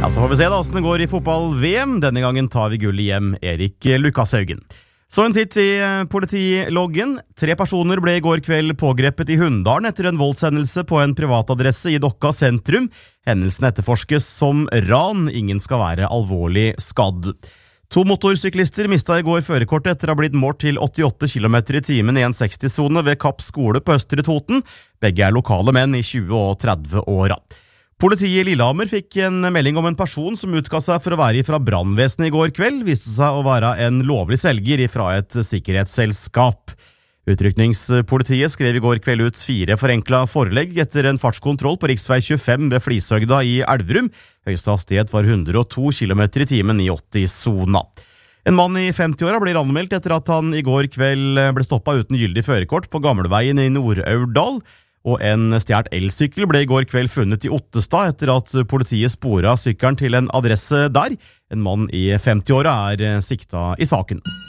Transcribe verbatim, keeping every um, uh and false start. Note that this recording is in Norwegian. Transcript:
Ja, så får vi se da hvordan det går i fotball-V M. Denne gangen tar vi gullet hjem, Erik Lukashaugen. Så en titt i politiloggen. Tre personer ble i går kveld pågrepet i Hunndalen etter en voldshendelse på en privatadresse i Dokka sentrum. Hendelsen etterforskes som ran. Ingen skal være alvorlig skadd. To motorsyklister mistet i går førerkortet etter å ha blitt målt til åttiåtte kilometer i timen i en seksti-sone ved Kapp skole på Østre Toten. Begge er lokale menn i tjue- og tredve-åra. Politiet i Lillehammer fikk en melding om en person som utga seg for å være fra brannvesenet i går kveld, viste seg å være en lovlig selger fra et sikkerhetsselskap. Utrykningspolitiet skrev i går kveld ut fire forenkla forelegg etter en fartskontroll på riksvei tjuefem ved Flishøgda i Elverum. Høyeste hastighet var hundre og to kilometer i timen i åtti-sona. En mann i femti-åra blir anmeldt etter at han i går kveld ble stoppet uten gyldig førerkort på Gamleveien i Nord-Aurdal. Og en stjert elsykkel ble i går kveld funnet i Ottestad etter at politiet sporet sykkelen til en adresse der. En mann i femti-åra er sikta i saken.